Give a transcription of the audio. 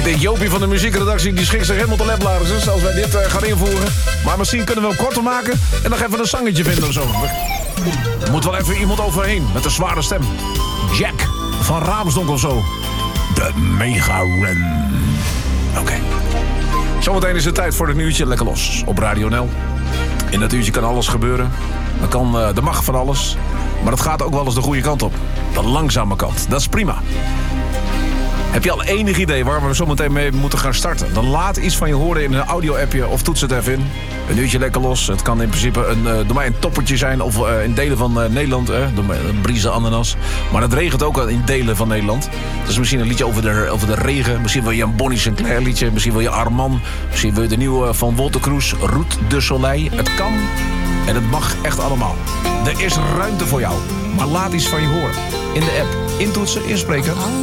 denk Jopie van de muziekredactie die schikt zich helemaal te laplaarzen als wij dit gaan invoeren. Maar misschien kunnen we hem korter maken en nog even een zangetje vinden of zo. Er moet wel even iemand overheen met een zware stem. Jack van Raamsdonk of zo. De Mega Ren. Oké. Zometeen is het tijd voor het nieuwtje Lekker Los op Radio NL. In dat uurtje kan alles gebeuren. Er mag van alles. Maar dat gaat ook wel eens de goede kant op. De langzame kant. Dat is prima. Heb je al enig idee waar we zometeen mee moeten gaan starten? Dan laat iets van je horen in een audio-appje of toets het even in. Een uurtje Lekker Los. Het kan in principe door mij een toppertje zijn of in delen van Nederland. Een brieze ananas. Maar het regent ook in delen van Nederland. Dus misschien een liedje over de regen. Misschien wil je een Bonnie Sinclair liedje. Misschien wil je Arman. Misschien wil je de nieuwe van Wolter Kroes, Route de Soleil. Het kan en het mag echt allemaal. Er is ruimte voor jou. Maar laat iets van je horen. In de app, intoetsen, inspreken.